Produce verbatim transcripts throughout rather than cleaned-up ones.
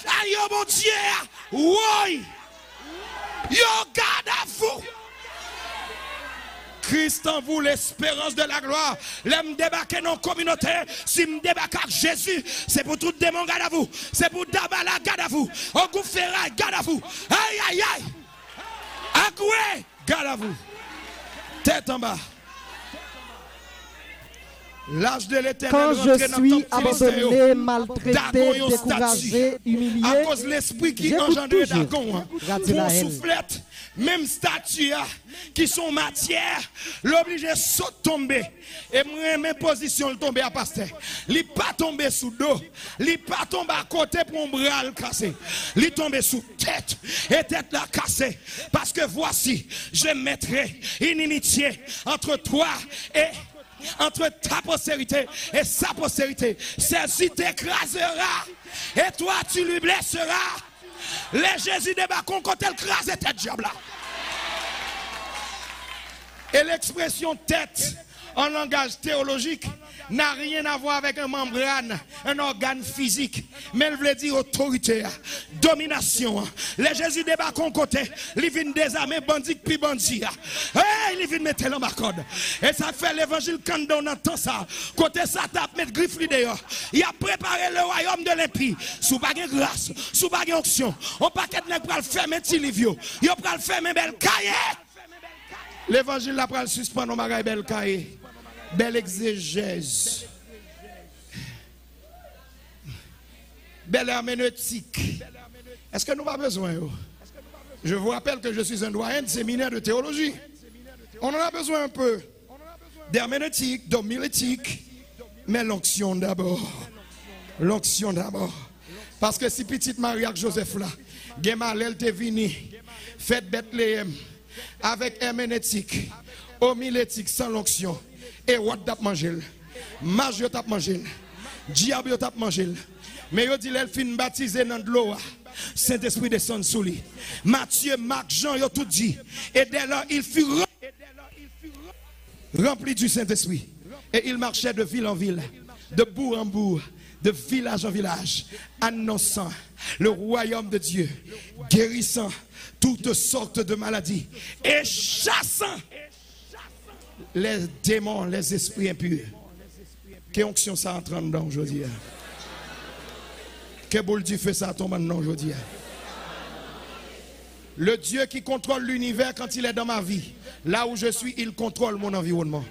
Aïe, mon Dieu. Oui. Yo, garde à vous. Christ en vous, l'espérance de la gloire. L'aime débarquer dans la communauté. Si me débarque avec Jésus, c'est pour tout démon, garde à vous. C'est pour Dabala, garde à vous. Au coup ferraille, garde à vous. Aïe, aïe, aïe. Akoué, garde à vous. Tête en bas. L'âge de l'éternel. Quand je suis abandonné, maltraité, découragé, humilié, à cause de l'esprit qui engendre Dagon, pour soufflette, même statue qui sont matière, l'obligé de sauter tomber. Et moi, mes positions tomber à pasteur. Il pas tomber sous dos, il pas tomber à côté pour un bras le casser. Il tomber sous tête et tête la casser. Parce que voici, je mettrai une inimitié entre toi et entre ta postérité et sa postérité. Celle-ci t'écrasera et toi tu lui blesseras. Les Jésus débarquent quand elle crase tête diable. Et l'expression tête en langage théologique n'a rien à voir avec un membrane, un organe physique, mais elle veut dire autorité, domination. Les Jésus débarquent en côté, ils viennent désarmer bandit puis bandit. Hey, ils viennent mettre l'homme à code. Et ça fait l'évangile quand on entend ça. Côté ça tape mettre griffe dehors. Il a préparé le royaume de l'impie. Sous pas de grâce, sous pas d'onction. On paquet de nèg pral fermer petit livre. Yo pral fermer bel cahier. L'évangile la pral suspendre on bagay bel cahier. Belle exégèse. Belle herméneutique. Est-ce que nous avons besoin? Je vous rappelle que je suis un doyen de séminaire de théologie. On en a besoin un peu d'herméneutique, d'homilétique, mais l'onction d'abord. L'onction d'abord. Parce que si petite Marie avec Joseph là, Gemalel te vini, fête Bethléem, avec herméneutique, homilétique, sans l'onction. Et what t'a mangé? Mage t'a mangé. Diable t'a mangé. Mais yo dit l'el fin baptisé dans de l'eau. Saint-Esprit descend sous lui. Matthieu, Marc, Jean, yo tout dit. Et dès lors, il fut rempli du Saint-Esprit. Et il marchait de ville en ville, de bourg en bourg, de village en village, annonçant le royaume de Dieu, guérissant toutes sortes de maladies et chassant les démons, les esprits impurs. Quelle onction ça entre dedans aujourd'hui? Quelle boule du feu ça tombe dedans aujourd'hui? Le Dieu qui contrôle l'univers quand il est dans ma vie, là où je suis, il contrôle mon environnement.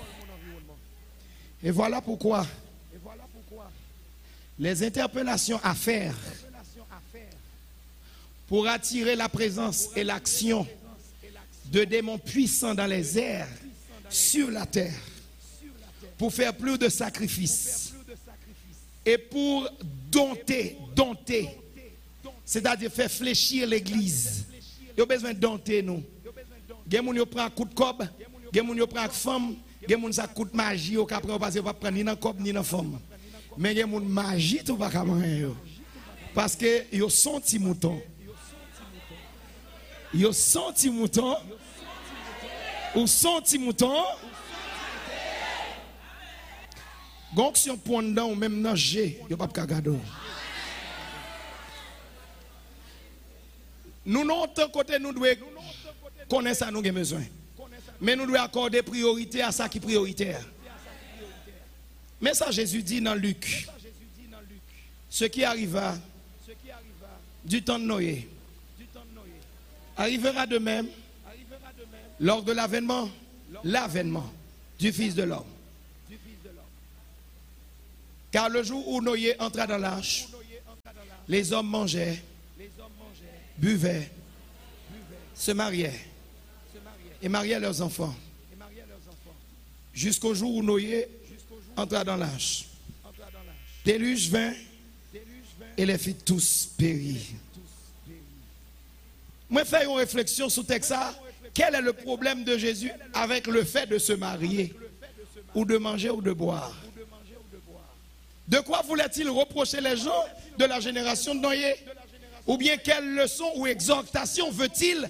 Et voilà pourquoi les interpellations à faire pour attirer la présence et l'action de démons puissants dans les airs, sur la terre, pour faire plus de sacrifices et pour dompter, dompter, c'est-à-dire faire fléchir l'église. Il y a besoin de dompter nous. Il y a des gens qui prennent un coup de cob, il y a des gens qui prennent une femme, il y a des gens qui prennent un coup de magie, qui après ne pas prendre ni un cob ni une femme. Mais il y a des gens qui magie, tout va pas parce que ils sont petits moutons. Ils sont petits moutons. Ou sont petits moutons. Donc si on prend dedans ou même nager, il n'y a pas de cadeau. Nous, notre côté, nous devons connaître ça, nous avons besoin. Mais nous devons accorder priorité à ça qui est prioritaire. Mais ça, Jésus dit dans Luc, ce qui arriva du temps de Noé arrivera de même lors de l'avènement, l'avènement du Fils de l'homme. Car le jour où Noé entra dans l'arche, les hommes mangeaient, buvaient, se mariaient et mariaient leurs enfants. Jusqu'au jour où Noé entra dans l'arche. Déluge vint et les fit tous périr. Moi, fais une réflexion sur ce texte. Quel est le problème de Jésus avec le fait de se marier ou de manger ou de boire? De quoi voulait-il reprocher les gens de la génération de Noé? Ou bien quelle leçon ou exhortation veut-il,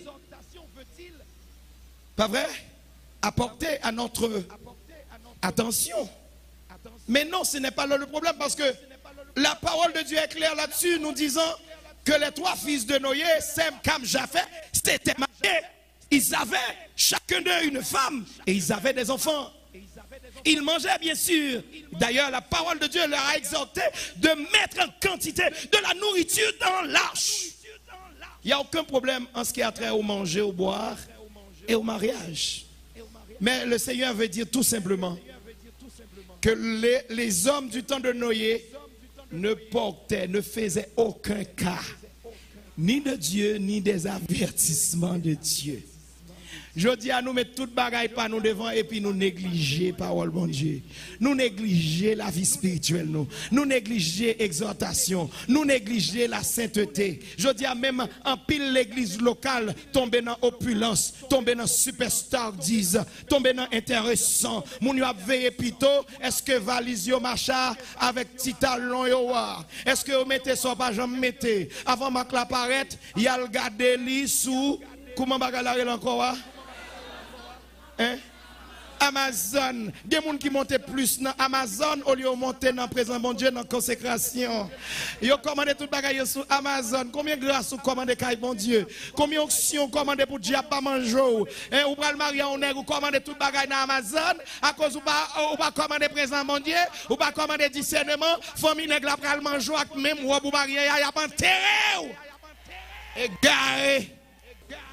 pas vrai, apporter à notre attention? Mais non, ce n'est pas là le problème, parce que la parole de Dieu est claire là-dessus, nous disant que les trois fils de Noé, Sem, Cam, Japheth, s'étaient mariés. Ils avaient chacun d'eux une femme et ils avaient des enfants. Ils mangeaient bien sûr. D'ailleurs, la parole de Dieu leur a exhorté de mettre en quantité de la nourriture dans l'arche. Il n'y a aucun problème en ce qui a trait au manger, au boire et au mariage. Mais le Seigneur veut dire tout simplement que les, les hommes du temps de Noé ne portaient, ne faisaient aucun cas, ni de Dieu, ni des avertissements de Dieu. Je dis à nous mettre toute bagaille par nous devant et puis nous négliger parole bon Dieu. Nous négliger la vie spirituelle nous. Nous négliger exhortation. Nous négliger la sainteté. Je dis à même en pile l'église locale tomber dans opulence, tomber dans superstar disent, tomber dans intéressant. Moun yo a veillé plutôt, est-ce que valise yo marcha avec petit talon yo wa? Est-ce que vous mettez ça pas jamais mettez avant ma la paraître, il y a le garder li sous comment bagarre encore wa? Hein? Amazon, des gens qui montent plus dans Amazon au lieu de monter dans le présent bon Dieu dans la consécration. Ils commandé tout bagaille sur Amazon. Combien de grâce vous commandez caille bon Dieu? Combien d'options commandez pour Dieu pas manger? Hein, ou pral marier on nèg ou commandez tout bagaille dans Amazon à cause ou pas ou pas commander présent bon Dieu, ou pas commander discernement, famille nèg la pral manger avec même robe ou marier y a pas enterré. Égaré.